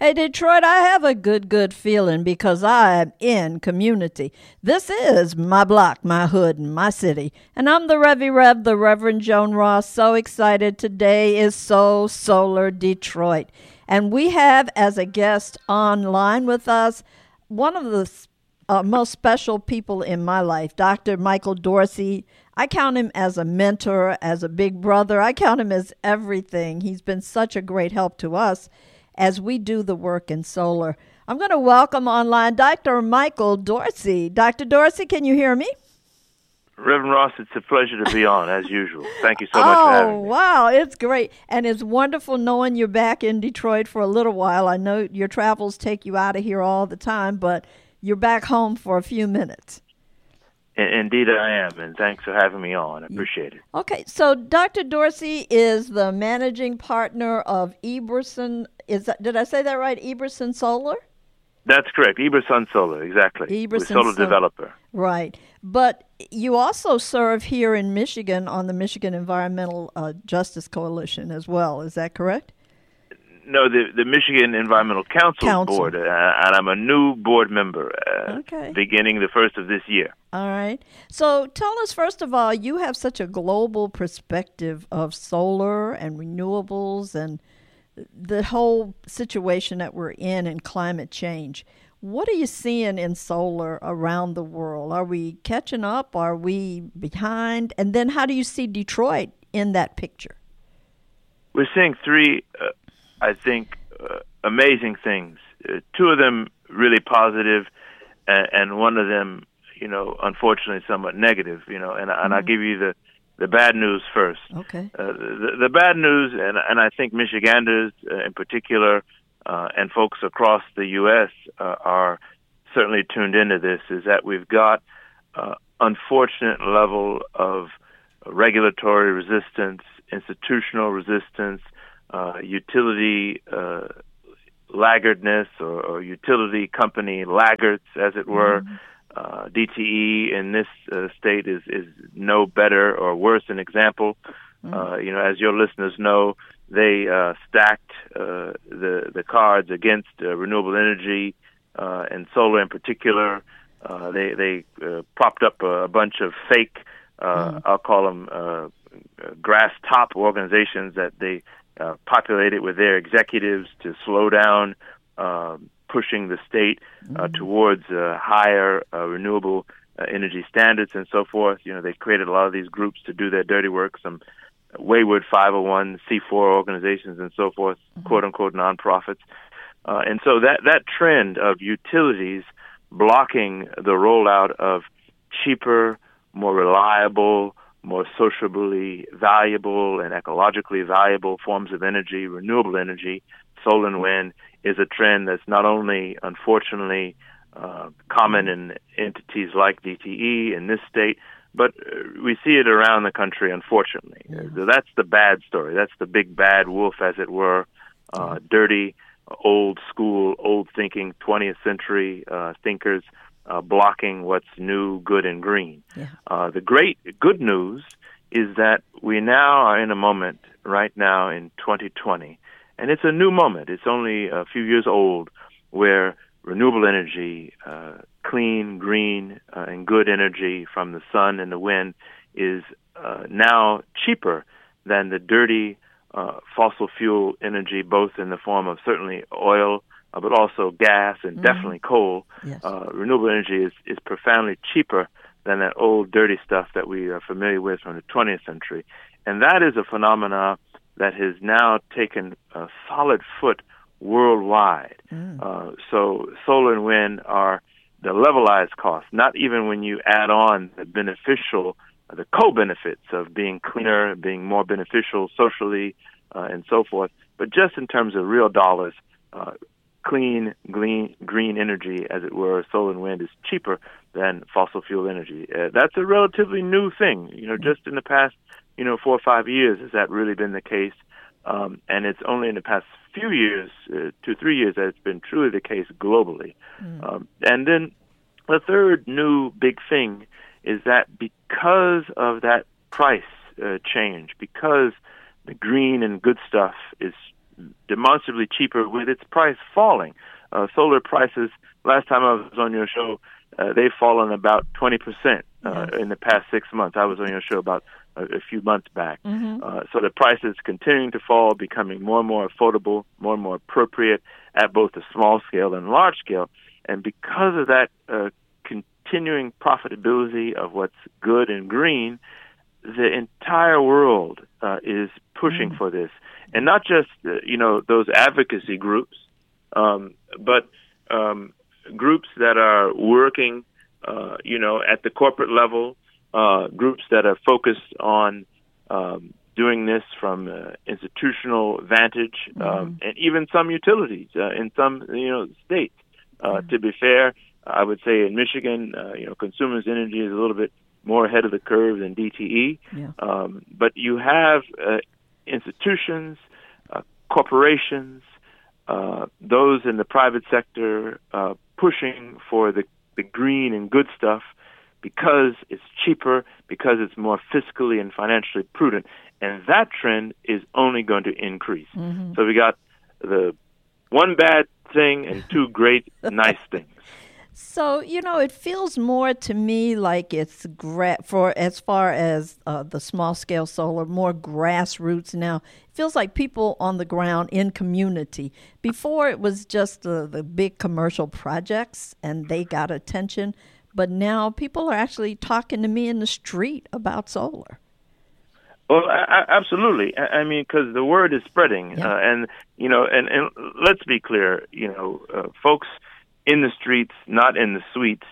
Hey, Detroit, I have a good feeling because I am in community. This is my block, my hood, and my city. And I'm the Rev, the Reverend Joan Ross. So excited. Today is So Solar Detroit. And we have as a guest online with us one of the most special people in my life, Dr. Michael Dorsey. I count him as a mentor, as a big brother. I count him as everything. He's been such a great help to us as we do the work in solar. I'm going to welcome online Dr. Michael Dorsey. Dr. Dorsey, can you hear me? Reverend Ross, it's a pleasure to be on, as usual. Thank you so much for having me. Oh, wow, it's great. And it's wonderful knowing you're back in Detroit for a little while. I know your travels take you out of here all the time, but you're back home for a few minutes. Indeed I am, and thanks for having me on. I appreciate it. Okay, so Dr. Dorsey is the managing partner of Eberson. Did I say that right? Eberson Solar? That's correct. Eberson Solar, exactly. We're a solar developer. Right. But you also serve here in Michigan on the Michigan Environmental Justice Coalition as well. Is that correct? No, the Michigan Environmental Council Board, and I'm a new board member beginning the first of this year. All right. So tell us, first of all, you have such a global perspective of solar and renewables and the whole situation that we're in and climate change. What are you seeing in solar around the world? Are we catching up? Are we behind? And then how do you see Detroit in that picture? We're seeing three amazing things. Two of them really positive, and one of them, unfortunately, somewhat negative. And I'll give you the bad news first. Okay. The bad news, and I think Michiganders in particular, and folks across the U.S. Are certainly tuned into this, is that we've got unfortunate level of regulatory resistance, institutional resistance, utility laggardness or utility company laggards, as it were. DTE in this state is no better or worse an example. As your listeners know, they stacked the cards against renewable energy and solar in particular. They propped up a bunch of fake, I'll call them grass top organizations that they populated with their executives to slow down pushing the state towards higher renewable energy standards and so forth. They created a lot of these groups to do their dirty work, some wayward 501c4 organizations and so forth, quote-unquote nonprofits. And so that trend of utilities blocking the rollout of cheaper, more reliable, more sociably valuable and ecologically valuable forms of energy, renewable energy, solar and wind, is a trend that's not only, unfortunately, common in entities like DTE in this state, but we see it around the country, unfortunately. So that's the bad story. That's the big bad wolf, as it were, dirty, old school, old thinking, 20th century thinkers blocking what's new, good, and green. The great good news is that we now are in a moment right now in 2020, and it's a new moment. It's only a few years old, where renewable energy, clean, green, and good energy from the sun and the wind is now cheaper than the dirty fossil fuel energy, both in the form of certainly oil, but also gas and definitely coal. Yes. Renewable energy is profoundly cheaper than that old dirty stuff that we are familiar with from the 20th century. And that is a phenomena that has now taken a solid foot worldwide. So solar and wind are the levelized cost, not even when you add on the co-benefits of being cleaner, being more beneficial socially, and so forth, but just in terms of real dollars, clean, green energy, as it were, solar and wind is cheaper than fossil fuel energy. That's a relatively new thing. Just in the past, 4 or 5 years has that really been the case. And it's only in the past few years, 2-3 years, that it's been truly the case globally. And then the third new big thing is that because of that price change, because the green and good stuff is demonstrably cheaper with its price falling. Solar prices, last time I was on your show, they've fallen about 20% in the past 6 months. I was on your show about a few months back. So the price is continuing to fall, becoming more and more affordable, more and more appropriate at both the small scale and large scale. And because of that continuing profitability of what's good and green, the entire world is pushing for this. And not just, those advocacy groups, but groups that are working, at the corporate level, groups that are focused on doing this from institutional vantage, and even some utilities in some states. To be fair, I would say in Michigan, Consumers Energy is a little bit more ahead of the curve than DTE. But you have institutions, corporations, those in the private sector pushing for the green and good stuff because it's cheaper, because it's more fiscally and financially prudent. And that trend is only going to increase. So we got the one bad thing and two great, nice things. So, it feels more to me like it's for as far as the small-scale solar, more grassroots now. It feels like people on the ground in community. Before, it was just the big commercial projects, and they got attention. But now people are actually talking to me in the street about solar. Well, absolutely. I mean, because the word is spreading. And let's be clear, folks in the streets, not in the suites,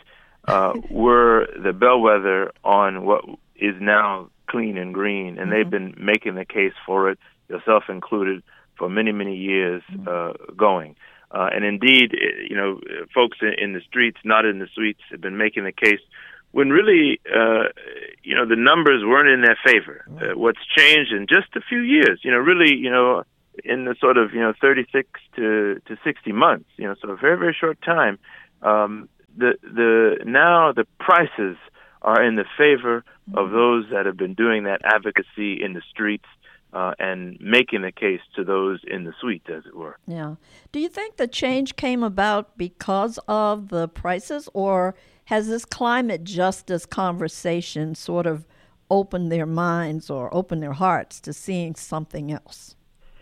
were the bellwether on what is now clean and green, and they've been making the case for it, yourself included, for many, many years going. And indeed, folks in the streets, not in the suites, have been making the case when really, the numbers weren't in their favor. What's changed in just a few years, in the sort of 36 to 60 months, so a very, very short time. Now the prices are in the favor of those that have been doing that advocacy in the streets and making the case to those in the suites, as it were. Yeah. Do you think the change came about because of the prices, or has this climate justice conversation sort of opened their minds or opened their hearts to seeing something else?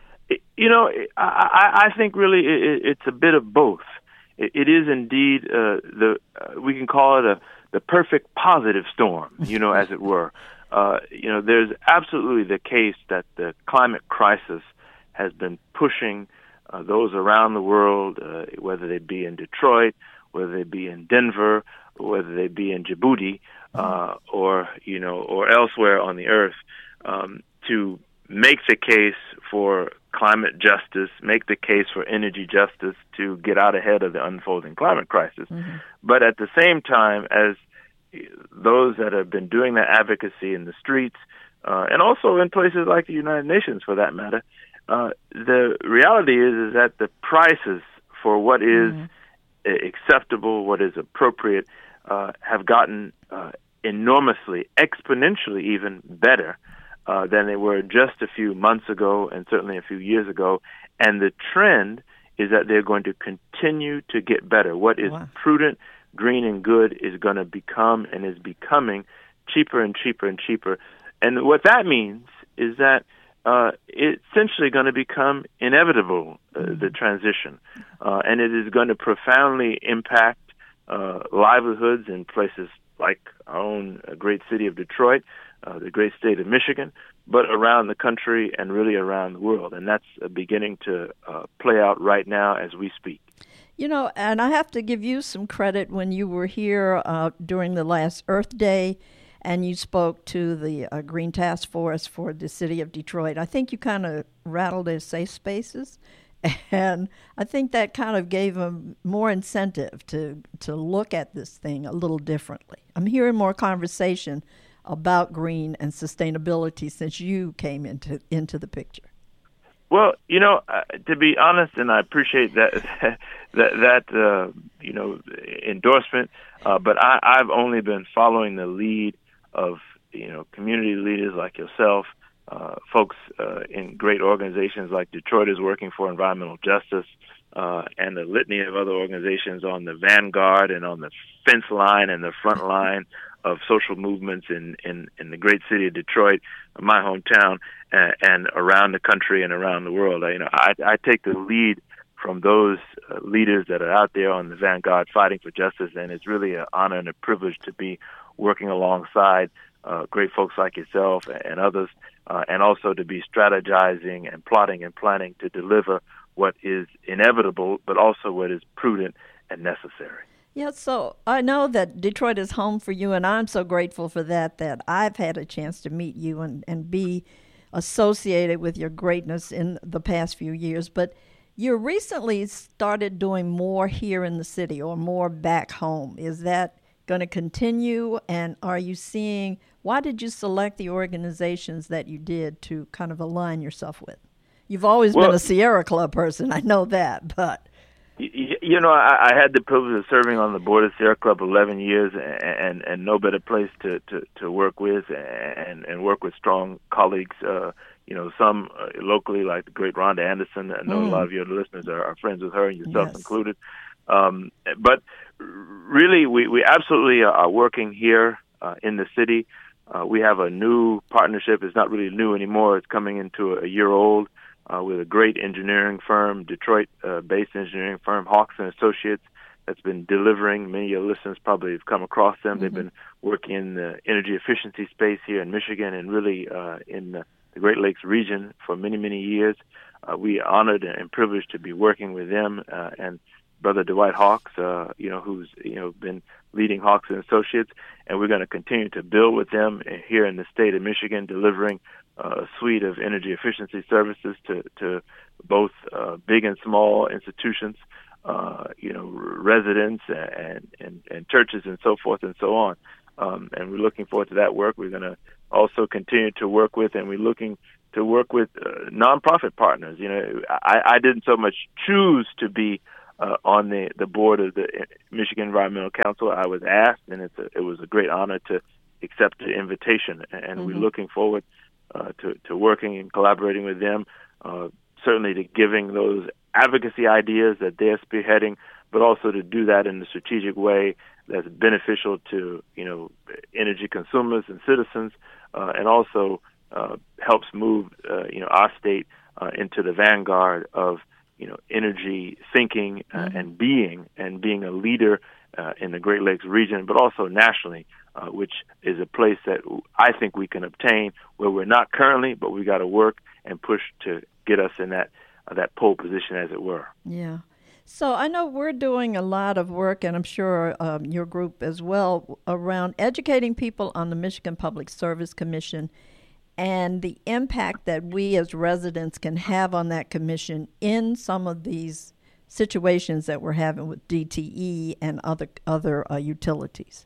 I think really it's a bit of both. It is indeed we can call it the perfect positive storm, as it were. There's absolutely the case that the climate crisis has been pushing those around the world, whether they be in Detroit, whether they be in Denver, whether they be in Djibouti, or elsewhere on the earth, to make the case for climate justice, make the case for energy justice to get out ahead of the unfolding climate crisis. But at the same time, as those that have been doing that advocacy in the streets, and also in places like the United Nations for that matter, the reality is that the prices for what is acceptable, what is appropriate, have gotten enormously, exponentially even better than they were just a few months ago and certainly a few years ago. And the trend is that they're going to continue to get better. What is prudent, green, and good is going to become and is becoming cheaper and cheaper and cheaper. And what that means is that it's essentially going to become inevitable, the transition. And it is going to profoundly impact livelihoods in places like our own great city of Detroit, the great state of Michigan, but around the country and really around the world. And that's beginning to play out right now as we speak. And I have to give you some credit when you were here during the last Earth Day and you spoke to the Green Task Force for the city of Detroit. I think you kind of rattled their safe spaces. And I think that kind of gave them more incentive to look at this thing a little differently. I'm hearing more conversation about green and sustainability since you came into the picture. Well, to be honest, and I appreciate that endorsement, but I've only been following the lead of community leaders like yourself, folks in great organizations like Detroiters Working for Environmental Justice, and the litany of other organizations on the vanguard and on the fence line and the front line of social movements in the great city of Detroit, my hometown, and around the country and around the world. I take the lead from those leaders that are out there on the vanguard fighting for justice, and it's really an honor and a privilege to be working alongside great folks like yourself and others, and also to be strategizing and plotting and planning to deliver what is inevitable, but also what is prudent and necessary. Yeah, so I know that Detroit is home for you, and I'm so grateful for that I've had a chance to meet you and be associated with your greatness in the past few years. But you recently started doing more here in the city or more back home. Is that going to continue? And are you seeing, why did you select the organizations that you did to kind of align yourself with? You've always been a Sierra Club person, I know that, but... I had the privilege of serving on the board of Sierra Club 11 years, and no better place to work with and work with strong colleagues. Some locally, like the great Rhonda Anderson. I know a lot of your listeners are friends with her, and yourself included. But really, we absolutely are working here in the city. We have a new partnership. It's not really new anymore. It's coming into a year old. With a great engineering firm, Detroit-based engineering firm, Hawks and Associates, that's been delivering. Many of your listeners probably have come across them. Mm-hmm. They've been working in the energy efficiency space here in Michigan and really in the Great Lakes region for many, many years. We are honored and privileged to be working with them and Brother Dwight Hawks, who's been leading Hawks and Associates, and we're going to continue to build with them here in the state of Michigan, delivering a suite of energy efficiency services to both big and small institutions, residents and churches and so forth and so on. And we're looking forward to that work. We're going to also continue to work with, and we're looking to work with nonprofit partners. I didn't so much choose to be on the board of the Michigan Environmental Council. I was asked, and it was a great honor to accept the invitation. And we're looking forward to working and collaborating with them, certainly to giving those advocacy ideas that they're spearheading, but also to do that in a strategic way that's beneficial to energy consumers and citizens, and also helps move our state into the vanguard of energy thinking and being a leader in the Great Lakes region, but also nationally, which is a place that I think we can obtain where we're not currently, but we got to work and push to get us in that pole position, as it were. Yeah. So I know we're doing a lot of work, and I'm sure your group as well, around educating people on the Michigan Public Service Commission and the impact that we as residents can have on that commission in some of these situations that we're having with DTE and other utilities.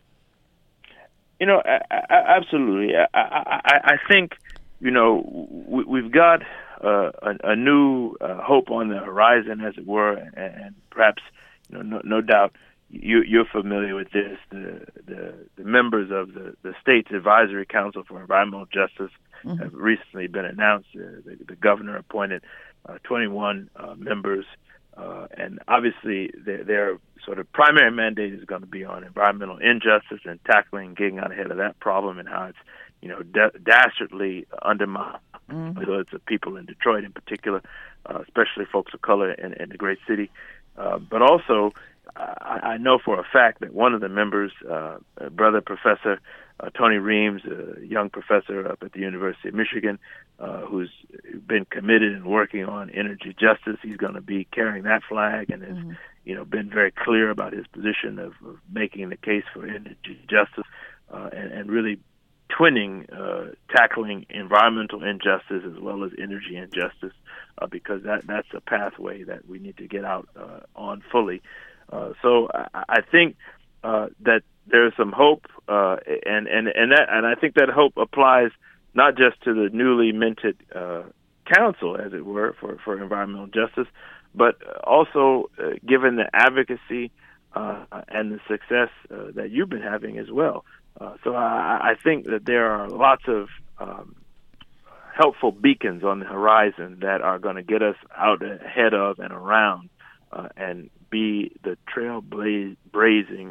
Absolutely. I think, we've got a new hope on the horizon, as it were, and perhaps, no doubt you're familiar with this. The members of the state's Advisory Council for Environmental Justice have recently been announced. The governor appointed 21 members, and obviously their sort of primary mandate is going to be on environmental injustice and tackling, getting out ahead of that problem and how it's dastardly undermined the people in Detroit in particular, especially folks of color in the great city. But also, I know for a fact that one of the members, Brother Professor Tony Reams, a young professor up at the University of Michigan, who's been committed and working on energy justice, he's going to be carrying that flag and has been very clear about his position of making the case for energy justice and really twinning, tackling environmental injustice as well as energy injustice, because that's a pathway that we need to get out on fully. So I think that there's some hope, and I think that hope applies not just to the newly minted council, as it were, for environmental justice, but also given the advocacy and the success that you've been having as well. So I think that there are lots of helpful beacons on the horizon that are going to get us out ahead of and around and be the blazing,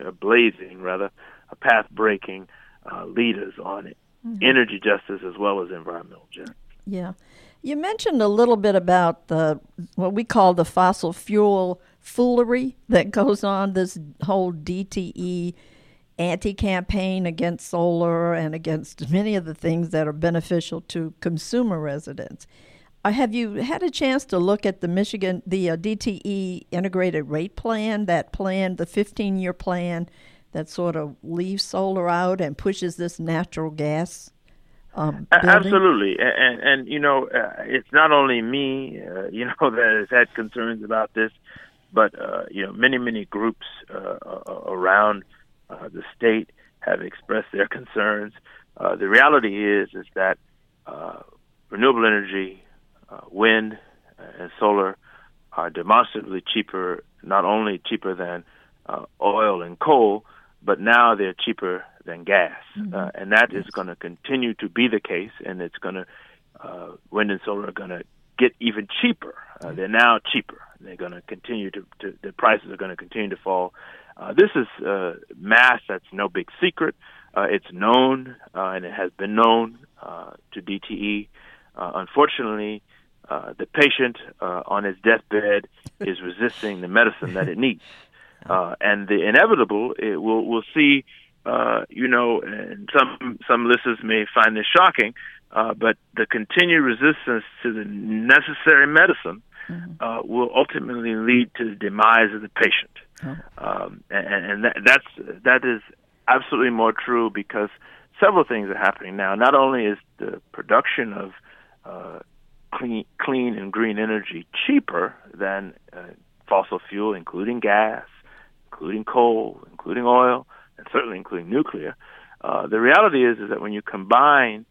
path-breaking leaders on it. Mm-hmm. Energy justice as well as environmental justice. Yeah. You mentioned a little bit about what we call the fossil fuel foolery that goes on, this whole DTE anti-campaign against solar and against many of the things that are beneficial to consumer residents. Have you had a chance to look at the DTE integrated rate plan, the 15-year plan that sort of leaves solar out and pushes this natural gas Absolutely. And it's not only me, that has had concerns about this, but, many groups around the state have expressed their concerns. The reality is that renewable energy, wind and solar are demonstrably cheaper, not only cheaper than oil and coal, but now they're cheaper than gas. Mm-hmm. And that is going to continue to be the case, and it's going to, wind and solar are going to get even cheaper. They're now cheaper. They're going to continue the prices are going to continue to fall. This is math that's no big secret. It's known, and it has been known to DTE. Unfortunately, the patient on his deathbed is resisting the medicine that it needs. And the inevitable, we'll see, and some listeners may find this shocking, but the continued resistance to the necessary medicine will ultimately lead to the demise of the patient. And that is absolutely more true because several things are happening now. Not only is the production of clean and green energy cheaper than fossil fuel, including gas, including coal, including oil, and certainly including nuclear. The reality is that when you combine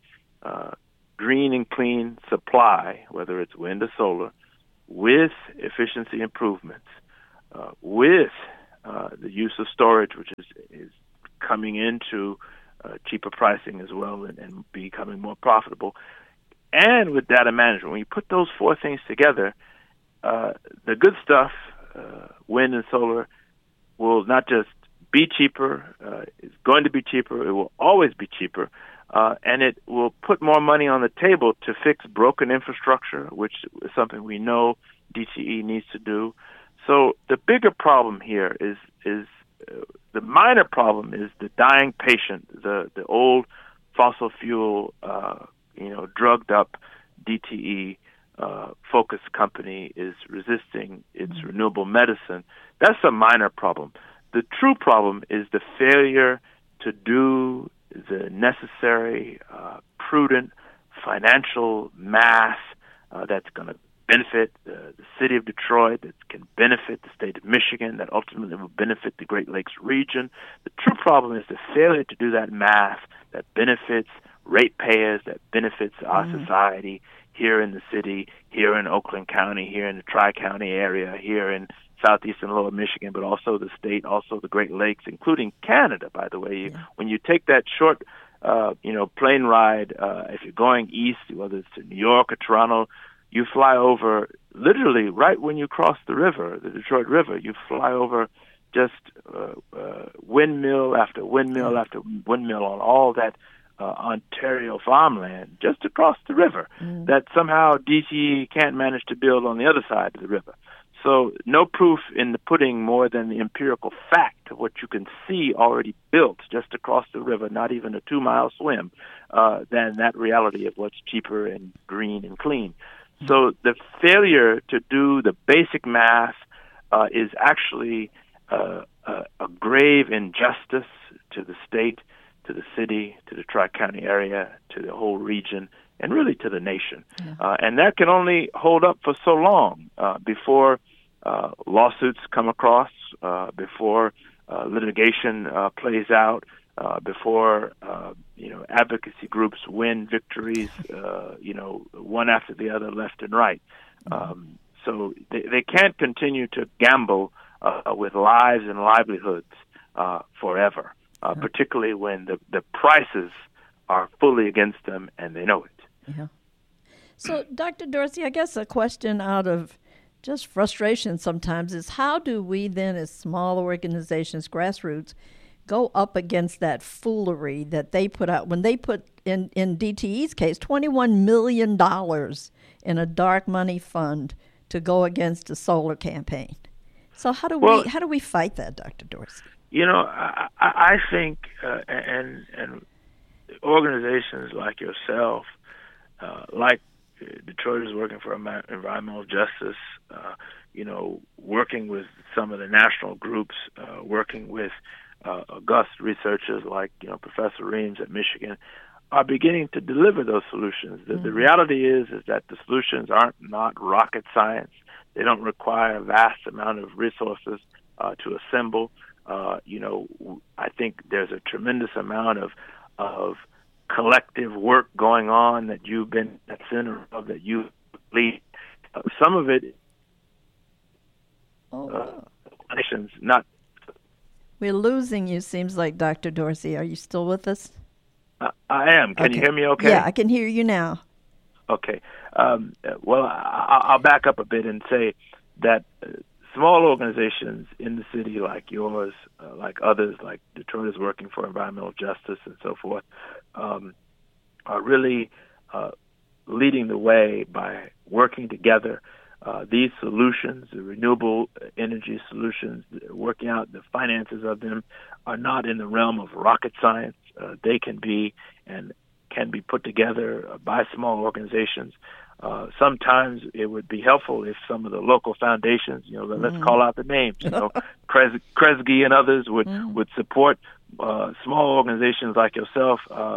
green and clean supply, whether it's wind or solar, with efficiency improvements, with the use of storage, which is coming into cheaper pricing as well and becoming more profitable, and with data management, when you put those four things together, the good stuff, wind and solar, will not just be cheaper, it's going to be cheaper, it will always be cheaper, and it will put more money on the table to fix broken infrastructure, which is something we know DTE needs to do. So the bigger problem here is the minor problem is the dying patient, the old fossil fuel, drugged up DTE focused company is resisting its renewable medicine. That's a minor problem. The true problem is the failure to do the necessary, prudent financial math that's going to benefit the city of Detroit, that can benefit the state of Michigan, that ultimately will benefit the Great Lakes region. The true problem is the failure to do that math that benefits ratepayers, that benefits our society here in the city, here in Oakland County, here in the Tri-County area, here in southeastern Lower Michigan, but also the state, also the Great Lakes, including Canada, by the way. When you take that short, plane ride, if you're going east, whether it's to New York or Toronto, you fly over, literally right when you cross the river, the Detroit River, you fly over just windmill after windmill after windmill on all that Ontario farmland just across the river that somehow DTE can't manage to build on the other side of the river. So no proof in the pudding more than the empirical fact of what you can see already built just across the river, not even a 2-mile swim, than that reality of what's cheaper and green and clean. So the failure to do the basic math is actually a grave injustice to the state, to the city, to the Tri-County area, to the whole region, and really to the nation. And that can only hold up for so long before lawsuits come across, before litigation plays out, before advocacy groups win victories, one after the other, left and right. So they can't continue to gamble with lives and livelihoods forever, particularly when the prices are fully against them and they know it. Yeah. So, Dr. Dorsey, I guess a question out of just frustration sometimes is how do we then, as small organizations, grassroots, go up against that foolery that they put out when they put in DTE's case $21 million in a dark money fund to go against a solar campaign? So how do we fight that, Dr. Dorsey? I think and organizations like yourself, like Detroiters Working for Environmental Justice, working with some of the national groups, working with august researchers like Professor Reams at Michigan, are beginning to deliver those solutions. The reality is that the solutions not rocket science. They don't require a vast amount of resources to assemble. I think there's a tremendous amount of collective work going on that you've been at the center of, that you lead. Some of it, not. We're losing you, seems like, Dr. Dorsey. Are you still with us? I am. Can you hear me okay? Yeah, I can hear you now. Okay. Well, I'll back up a bit and say that small organizations in the city like yours, like others, like Detroiters Working for Environmental Justice and so forth, are really leading the way by working together. These solutions, the renewable energy solutions, working out the finances of them, are not in the realm of rocket science. They can be put together by small organizations. Sometimes it would be helpful if some of the local foundations, let's call out the names, Kresge and others would support small organizations like yourself,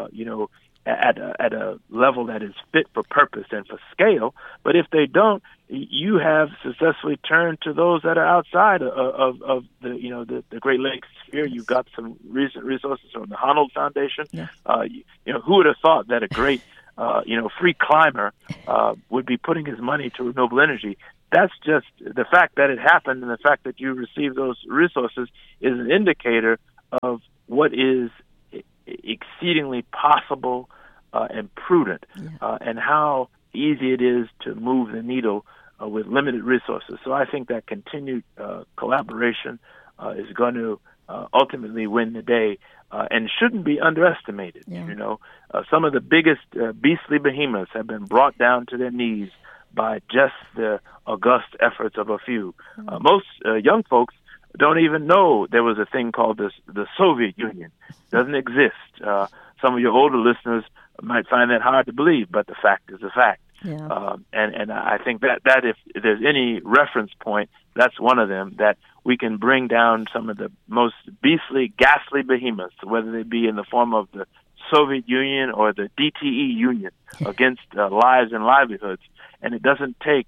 at a level that is fit for purpose and for scale. But if they don't, you have successfully turned to those that are outside of the Great Lakes sphere. You've got some recent resources from the Honnold Foundation. Yes. Who would have thought that a great free climber would be putting his money to renewable energy? That's just the fact that it happened, and the fact that you received those resources is an indicator of what is exceedingly possible and prudent, and how easy it is to move the needle with limited resources. So I think that continued collaboration is going to ultimately win the day, and shouldn't be underestimated. Yeah. Some of the biggest beastly behemoths have been brought down to their knees by just the august efforts of a few. Most young folks don't even know there was a thing called the Soviet Union. It doesn't exist. Some of your older listeners might find that hard to believe, but the fact is a fact. Yeah. And I think that if there's any reference point, that's one of them, that we can bring down some of the most beastly, ghastly behemoths, whether they be in the form of the Soviet Union or the DTE Union, against lives and livelihoods. And it doesn't take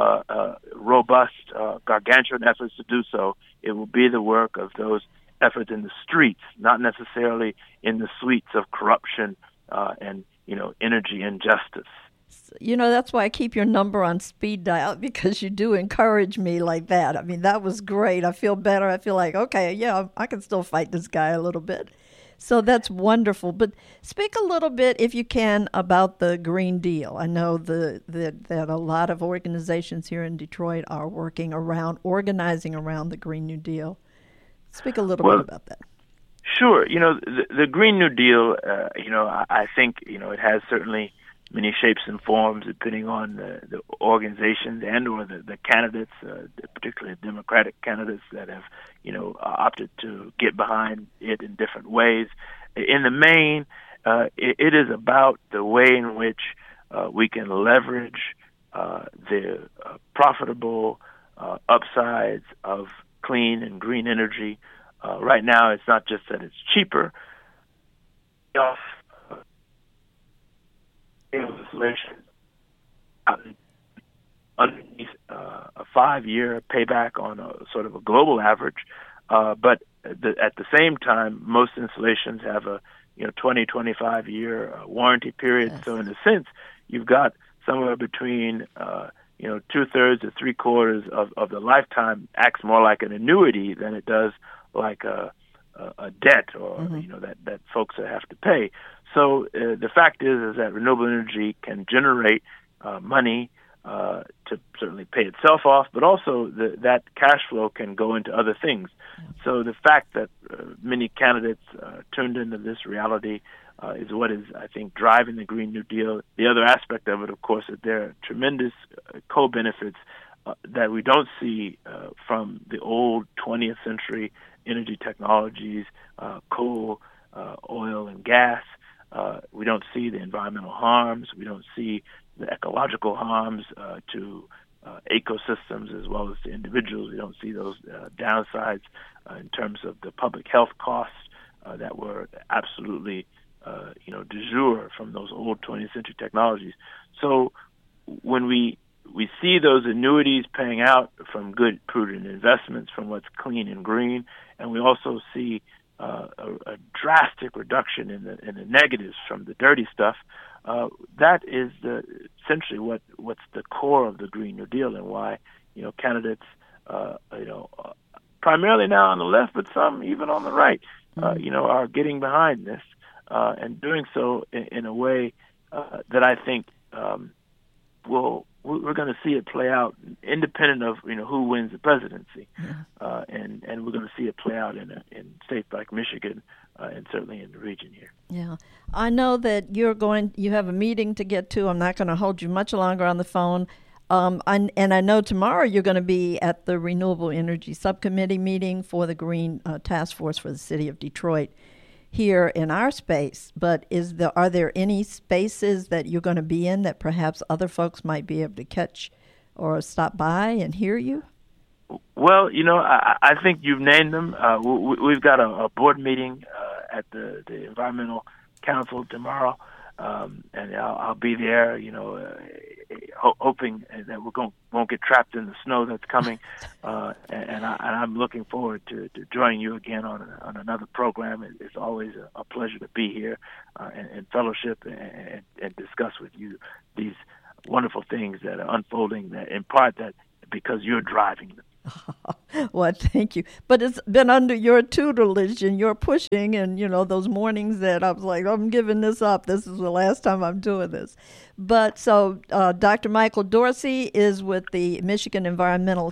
robust, gargantuan efforts to do so. It will be the work of those efforts in the streets, not necessarily in the suites of corruption and energy injustice. That's why I keep your number on speed dial, because you do encourage me like that. I mean, that was great. I feel better. I feel like, okay, yeah, I can still fight this guy a little bit. So that's wonderful. But speak a little bit, if you can, about the Green Deal. I know that a lot of organizations here in Detroit are organizing around the Green New Deal. Speak a little bit about that. Sure. The Green New Deal, I think, it has certainly many shapes and forms depending on the organizations and or the candidates, particularly Democratic candidates that have, opted to get behind it in different ways. In the main, it is about the way in which we can leverage the profitable upsides of clean and green energy. Right now, it's not just that it's cheaper. Underneath a 5-year payback on a sort of a global average, but at the same time, most installations have a 20-25 year warranty period. Yes. So in a sense, you've got somewhere between 2/3 to 3/4 of the lifetime acts more like an annuity than it does like a debt or that folks have to pay. So the fact is that renewable energy can generate money to certainly pay itself off, but also that cash flow can go into other things. So the fact that many candidates tuned into this reality is what is, I think, driving the Green New Deal. The other aspect of it, of course, is there are tremendous co-benefits that we don't see from the old 20th century energy technologies, coal, oil, and gas. We don't see the environmental harms. We don't see the ecological harms to ecosystems as well as to individuals. We don't see those downsides in terms of the public health costs that were absolutely, du jour from those old 20th century technologies. So when we see those annuities paying out from good, prudent investments, from what's clean and green, and we also see a drastic reduction in the negatives from the dirty stuff. That is essentially what's the core of the Green New Deal, and why candidates, primarily now on the left, but some even on the right, are getting behind this and doing so in a way that I think we're going to see it play out independent of who wins the presidency, and we're going to see it play out in states like Michigan and certainly in the region here. Yeah, I know that you have a meeting to get to. I'm not going to hold you much longer on the phone. And I know tomorrow you're going to be at the Renewable Energy Subcommittee meeting for the Green Task Force for the City of Detroit here in our space. But are there any spaces that you're going to be in that perhaps other folks might be able to catch or stop by and hear you? Well, I think you've named them. We've got a board meeting at the Environmental Council tomorrow, and I'll be there, hoping that we won't get trapped in the snow that's coming. And I'm looking forward to joining you again on another program. It's always a pleasure to be here and fellowship and discuss with you these wonderful things that are unfolding, that in part that because you're driving them. Well, thank you. But it's been under your tutelage and your pushing and, those mornings that I was like, I'm giving this up. This is the last time I'm doing this. But so Dr. Michael Dorsey is with the Michigan Environmental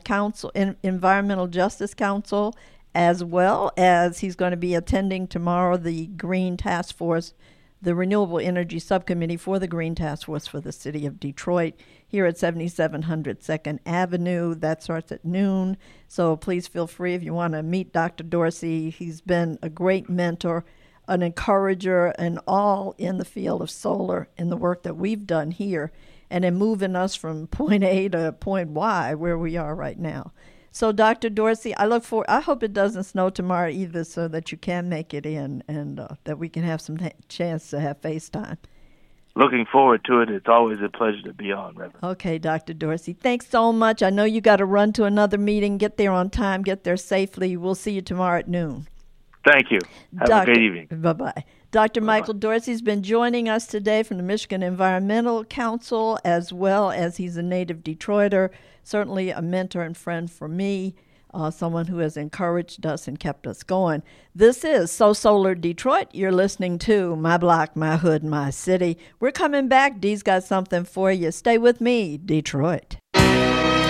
Justice Council, as well as he's going to be attending tomorrow the Green Task Force, the Renewable Energy Subcommittee for the Green Task Force for the City of Detroit here at 7700 2nd Avenue. That starts at noon. So please feel free if you want to meet Dr. Dorsey. He's been a great mentor, an encourager, and all in the field of solar in the work that we've done here and in moving us from point A to point Y where we are right now. So, Dr. Dorsey, I hope it doesn't snow tomorrow either so that you can make it in and that we can have some chance to have FaceTime. Looking forward to it. It's always a pleasure to be on, Reverend. Okay, Dr. Dorsey. Thanks so much. I know you got to run to another meeting. Get there on time. Get there safely. We'll see you tomorrow at noon. Thank you. Have a great evening. Bye-bye. Dr. Michael Dorsey's been joining us today from the Michigan Environmental Council, as well as he's a native Detroiter, certainly a mentor and friend for me, someone who has encouraged us and kept us going. This is So Solar Detroit. You're listening to My Block, My Hood, My City. We're coming back. Dee's got something for you. Stay with me, Detroit.